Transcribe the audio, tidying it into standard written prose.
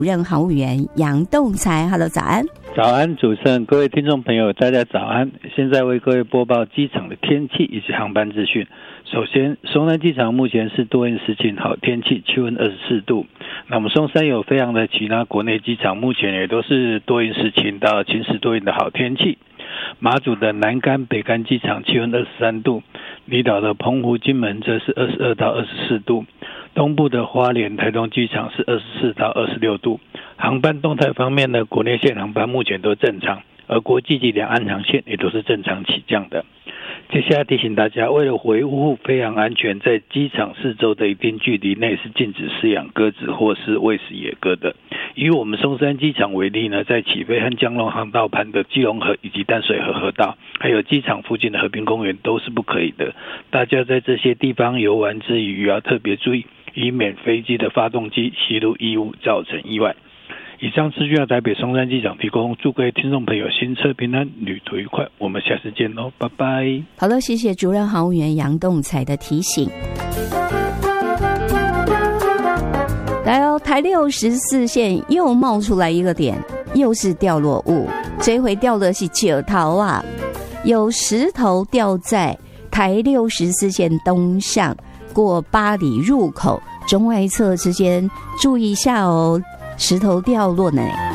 任航务员杨栋才。 Hello， 早安。 早安，主持人，各位听众朋友，大家早安。现在为各位播报机场的天气以及航班资讯。首先，松山机场目前是多云时晴好天气，气温24度。那我们松山有飞航的其他国内机场，目前也都是多云时晴到晴时多云的好天气。马祖的南竿、北竿机场气温23度，离岛的澎湖、金门则是22到24度。东部的花莲、台东机场是24到26度。航班动态方面呢，国内线航班目前都正常，而国际及两岸航线也都是正常起降的。接下来提醒大家，为了维护飞航安全，在机场四周的一定距离内是禁止饲养鸽子或是喂食野鸽的。以我们松山机场为例呢，在起飞和降落航道旁的基隆河以及淡水河河道，还有机场附近的和平公园都是不可以的。大家在这些地方游玩之余要特别注意，以免飞机的发动机吸入异物造成意外。以上资讯由台北松山机场提供，祝各位听众朋友行车平安，旅途愉快。我们下次见喽，拜拜。 好了，谢谢主任航务员杨栋才的提醒。来哦，台614线又冒出来一个点，又是掉落物，这回掉的是石头啊，有石头掉在台614线东向过八里入口中外侧之间，注意一下哦，石头掉落呢。